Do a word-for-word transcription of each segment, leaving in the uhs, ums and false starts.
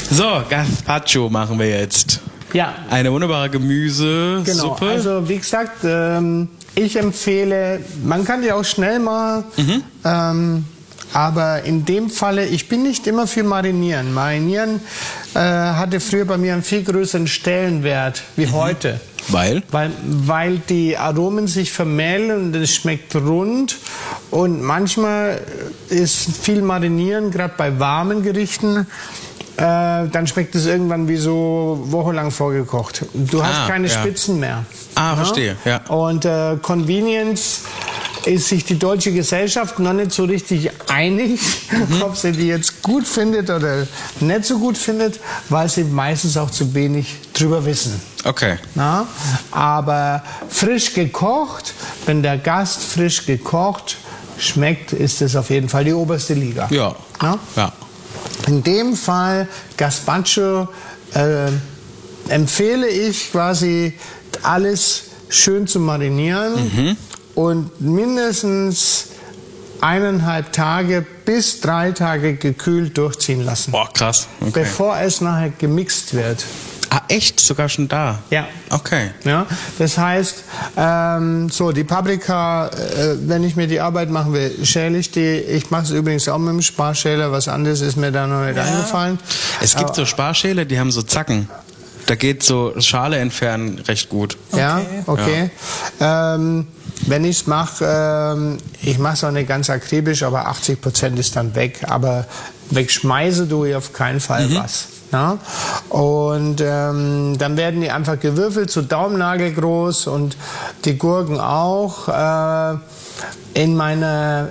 So, Gazpacho machen wir jetzt. Ja. Eine wunderbare Gemüsesuppe. Genau, also wie gesagt, ähm, ich empfehle, man kann die auch schnell machen, mhm. ähm, aber in dem Falle, ich bin nicht immer für Marinieren. Marinieren äh, hatte früher bei mir einen viel größeren Stellenwert wie mhm. heute. Weil? weil? Weil die Aromen sich vermählen und es schmeckt rund. Und manchmal ist viel Marinieren, gerade bei warmen Gerichten, Äh, dann schmeckt es irgendwann wie so wochenlang vorgekocht. Du hast ah, keine ja. Spitzen mehr. Ah, ja? verstehe, ja. Und äh, Convenience ist sich die deutsche Gesellschaft noch nicht so richtig einig, mhm. ob sie die jetzt gut findet oder nicht so gut findet, weil sie meistens auch zu wenig drüber wissen. Okay. Na? Aber frisch gekocht, wenn der Gast frisch gekocht schmeckt, ist es auf jeden Fall die oberste Liga. Ja. Na? Ja. In dem Fall Gazpacho äh, empfehle ich quasi alles schön zu marinieren mhm. und mindestens eineinhalb Tage bis drei Tage gekühlt durchziehen lassen. Boah, krass. Okay. Bevor es nachher gemixt wird. Ah, echt? Sogar schon da? Ja. Okay. Ja, das heißt, ähm, so die Paprika, äh, wenn ich mir die Arbeit machen will, schäle ich die. Ich mache es übrigens auch mit dem Sparschäler. Was anderes ist mir da noch nicht ja. eingefallen. Es gibt Aber, so Sparschäler, die haben so Zacken. Da geht so Schale entfernen recht gut. Ja, okay. Ja. Ähm, wenn ich es mache, ähm, ich mache es auch nicht ganz akribisch, aber achtzig Prozent ist dann weg. Aber wegschmeiße du auf keinen Fall mhm. was. Na? Und ähm, dann werden die einfach gewürfelt, so Daumennagel-groß und die Gurken auch. Äh, in meiner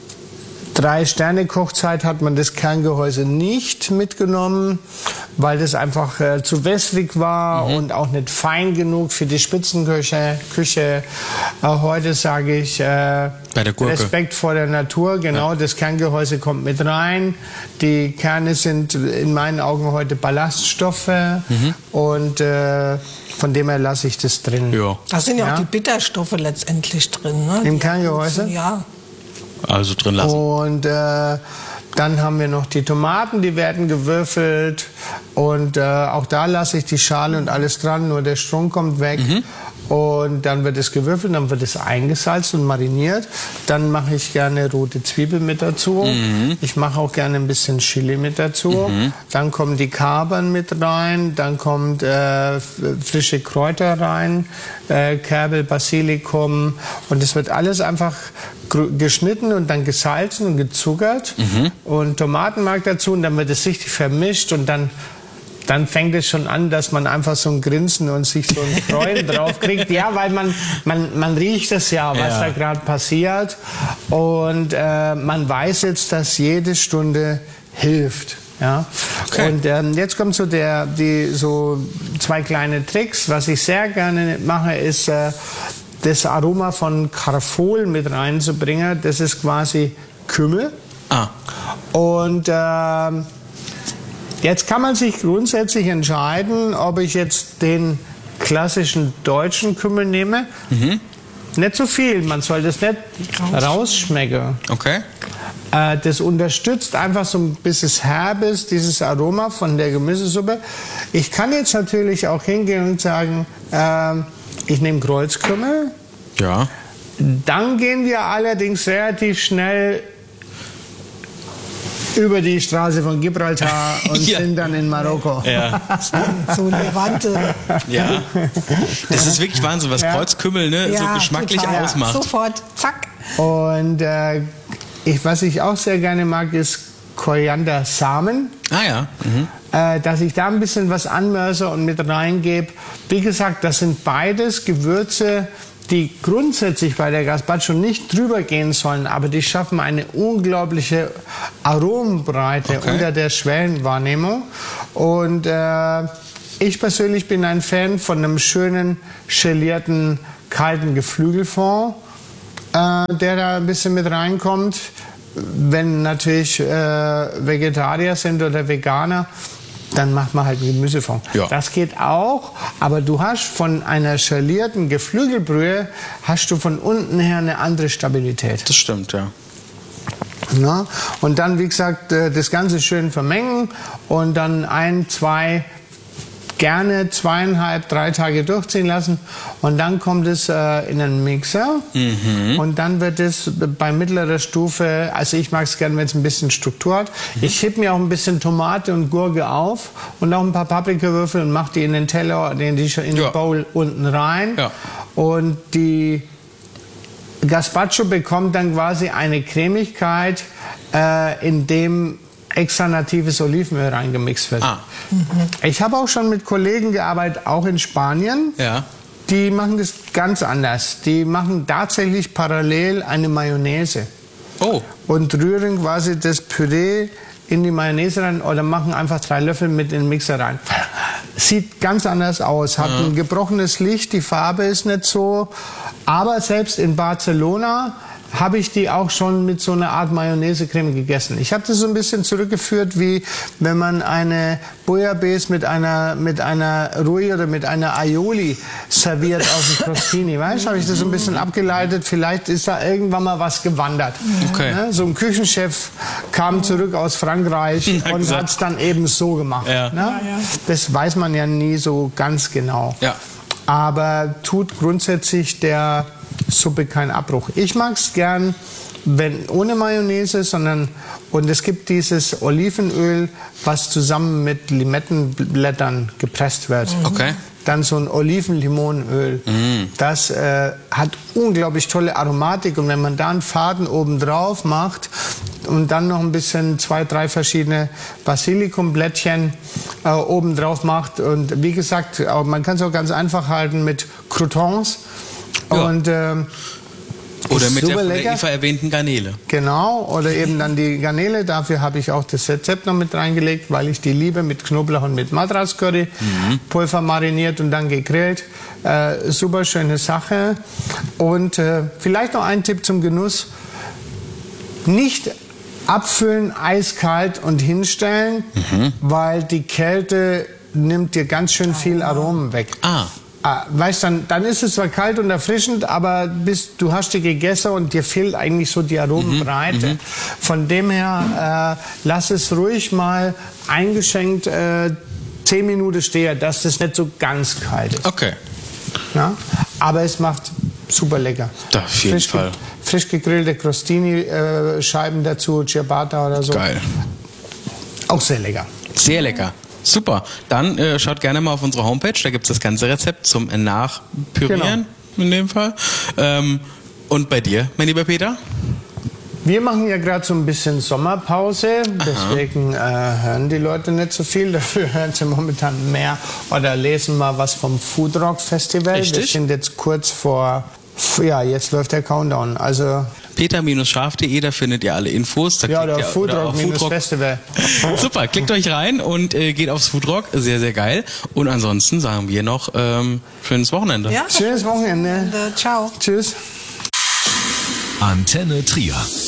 Drei-Sterne-Kochzeit hat man das Kerngehäuse nicht mitgenommen, weil das einfach äh, zu wässrig war mhm. und auch nicht fein genug für die Spitzenküche. Küche. Äh, heute sage ich äh, Bei der Gurke. Respekt vor der Natur. Genau, ja. Das Kerngehäuse kommt mit rein. Die Kerne sind in meinen Augen heute Ballaststoffe mhm. und äh, von dem her lasse ich das drin. Ja. Da sind ja, ja auch die Bitterstoffe letztendlich drin. Ne? Im die Kerngehäuse? Ja. Also drin lassen. Und äh, dann haben wir noch die Tomaten, die werden gewürfelt. Und äh, auch da lasse ich die Schale und alles dran, nur der Strunk kommt weg. Mhm. Und dann wird es gewürfelt, dann wird es eingesalzt und mariniert. Dann mache ich gerne rote Zwiebel mit dazu. Mhm. Ich mache auch gerne ein bisschen Chili mit dazu. Mhm. Dann kommen die Kapern mit rein. Dann kommt äh, frische Kräuter rein, äh, Kerbel, Basilikum. Und es wird alles einfach geschnitten und dann gesalzen und gezuckert. Mhm. Und Tomatenmark dazu. Und dann wird es richtig vermischt und dann Dann fängt es schon an, dass man einfach so ein Grinsen und sich so ein Freuen drauf kriegt. Ja, weil man, man, man riecht es ja, was ja. da gerade passiert. Und äh, man weiß jetzt, dass jede Stunde hilft. Ja? Okay. Und ähm, jetzt kommt so der, die, so zwei kleine Tricks. Was ich sehr gerne mache, ist äh, das Aroma von Karfol mit reinzubringen. Das ist quasi Kümmel. Ah. Und äh, jetzt kann man sich grundsätzlich entscheiden, ob ich jetzt den klassischen deutschen Kümmel nehme. Mhm. Nicht zu viel, man soll das nicht rausschmecken. Okay. Äh, das unterstützt einfach so ein bisschen Herbes, dieses Aroma von der Gemüsesuppe. Ich kann jetzt natürlich auch hingehen und sagen, äh, ich nehme Kreuzkümmel. Ja. Dann gehen wir allerdings relativ schnell über die Straße von Gibraltar und ja. sind dann in Marokko. Ja. So Levante. Ja. Das ist wirklich Wahnsinn, was ja. Kreuzkümmel ne, ja, so geschmacklich total. ausmacht. Sofort, zack. Und äh, ich, was ich auch sehr gerne mag, ist Koriandersamen. Ah ja. Mhm. Äh, dass ich da ein bisschen was anmörse und mit reingebe. Wie gesagt, das sind beides Gewürze, die grundsätzlich bei der Gazpacho nicht drüber gehen sollen, aber die schaffen eine unglaubliche Aromenbreite okay. unter der Schwellenwahrnehmung. Und äh, ich persönlich bin ein Fan von einem schönen, gelierten, kalten Geflügelfond, äh, der da ein bisschen mit reinkommt. Wenn natürlich äh, Vegetarier sind oder Veganer, dann macht man halt einen Gemüsefond. Ja. Das geht auch, aber du hast von einer schalierten Geflügelbrühe hast du von unten her eine andere Stabilität. Das stimmt, ja. Na? Und dann, wie gesagt, das Ganze schön vermengen und dann ein, zwei, gerne zweieinhalb, drei Tage durchziehen lassen. Und dann kommt es äh, in einen Mixer. Mhm. Und dann wird es bei mittlerer Stufe, also ich mag es gerne, wenn es ein bisschen Struktur hat. Mhm. Ich heb mir auch ein bisschen Tomate und Gurke auf und auch ein paar Paprikawürfel und mache die in den Teller, in die, in die ja. Bowl unten rein. Ja. Und die Gazpacho bekommt dann quasi eine Cremigkeit, äh, in dem extra natives Olivenöl reingemixt wird. Ah. Mhm. Ich habe auch schon mit Kollegen gearbeitet, auch in Spanien. Ja. Die machen das ganz anders. Die machen tatsächlich parallel eine Mayonnaise. Oh. Und rühren quasi das Püree in die Mayonnaise rein oder machen einfach drei Löffel mit in den Mixer rein. Sieht ganz anders aus, hat ja. ein gebrochenes Licht, die Farbe ist nicht so. Aber selbst in Barcelona habe ich die auch schon mit so einer Art Mayonnaise-Creme gegessen. Ich habe das so ein bisschen zurückgeführt, wie wenn man eine Bouillabaisse mit einer mit einer Rui oder mit einer Aioli serviert auf dem Crostini. Weißt du, habe ich das so ein bisschen abgeleitet. Vielleicht ist da irgendwann mal was gewandert. Okay. Ne? So ein Küchenchef kam zurück aus Frankreich ja, und hat es dann eben so gemacht. Ja. Ne? Ja, ja. Das weiß man ja nie so ganz genau. Ja. Aber tut grundsätzlich der Suppe keinen Abbruch. Ich mag es gern, wenn ohne Mayonnaise, sondern und es gibt dieses Olivenöl, was zusammen mit Limettenblättern gepresst wird. Okay. Dann so ein Oliven-Limonöl. Mm. Das äh, hat unglaublich tolle Aromatik und wenn man da einen Faden oben drauf macht und dann noch ein bisschen zwei, drei verschiedene Basilikumblättchen äh, oben drauf macht und wie gesagt, man kann es auch ganz einfach halten mit Croutons. Ja. Und, ähm, oder mit der von der Eva erwähnten Garnele. Genau, oder eben dann die Garnele. Dafür habe ich auch das Rezept noch mit reingelegt, weil ich die liebe mit Knoblauch und mit Madras Curry. Mhm. Pulver mariniert und dann gegrillt. Äh, super schöne Sache. Und äh, vielleicht noch ein Tipp zum Genuss. Nicht abfüllen, eiskalt und hinstellen, mhm. weil die Kälte nimmt dir ganz schön viel Aromen weg. Ah. Weißt, dann, dann ist es zwar kalt und erfrischend, aber bis, du hast die gegessen und dir fehlt eigentlich so die Aromenbreite. Mhm, Von dem her, äh, lass es ruhig mal eingeschenkt äh, zehn Minuten stehen, dass das nicht so ganz kalt ist. Okay. Ja? Aber es macht super lecker. Da, auf jeden frisch, Fall. Frisch gegrillte Crostini-Scheiben äh, dazu, Ciabatta oder so. Geil. Auch sehr lecker. Sehr lecker. Super. Dann äh, schaut gerne mal auf unsere Homepage, da gibt es das ganze Rezept zum Nachpürieren, genau. in dem Fall. Ähm, und bei dir, mein lieber Peter? Wir machen ja gerade so ein bisschen Sommerpause, deswegen äh, hören die Leute nicht so viel. Dafür hören sie momentan mehr oder lesen mal was vom Foodrock Festival. Richtig? Wir sind jetzt kurz vor, ja, jetzt läuft der Countdown. Also peter scharf punkt de, da findet ihr alle Infos. Da ja, oder Foodrock Festival. Super, klickt euch rein und äh, geht aufs Foodrock. Sehr, sehr geil. Und ansonsten sagen wir noch ähm, schönes Wochenende. Ja, schönes Wochenende. Ciao. Tschüss. Antenne Trier.